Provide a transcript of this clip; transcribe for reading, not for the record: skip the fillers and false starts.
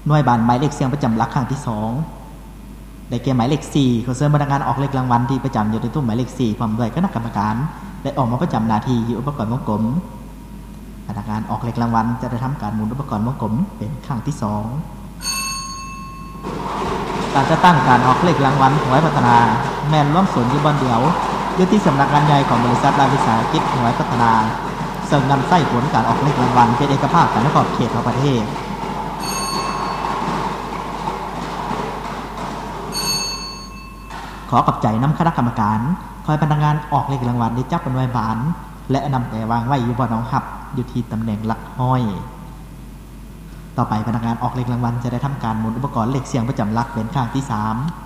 หน่วยบานหมายเลขเสียงประจำหลักครั้งที่2ได้แก่หมายเลข4ขอเชิญพนักงานออกเลขรางวัลที่ประจำอยู่ในตู้หมายเลข4พร้อมด้วยคณะกรรมการได้ออกมาประจำหน้าที่อยู่อุปกรณ์วงกลมพนักงานออกเลขรางวัลจะได้ทำการหมุนอุปกรณ์วงกลมเป็นครั้งที่2การจะตั้งการออกเลขรางวัลหวยพัฒนาแมนร่วมส่วนอยู่บนเดียวอยู่ที่สำนักงานใหญ่ของบริษัทรายวิสาหกิจหวยพัฒนาซึ่งนำไส้ผลการออกเลขรางวัลเป็นเอกภาพกันในขอบเขตของประเทศขอขอบใจน้ำคณะกรรมการคอยพนักงานออกเลขรางวัลได้จับบนไว้บานและนำแต่วางไว้อยู่บนน้องหับอยู่ที่ตำแหน่งหลักห้อยต่อไปพนักงานออกเลขรางวัลจะได้ทำการหมุนอุปกรณ์เลขเสียงประจำหลักเป็นครั้งที่3